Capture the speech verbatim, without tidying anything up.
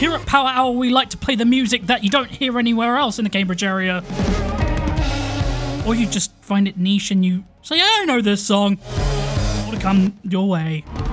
Here at Power Hour, we like to play the music that you don't hear anywhere else in the Cambridge area. Or you just find it niche and you say, yeah, I know this song. It'll come your way.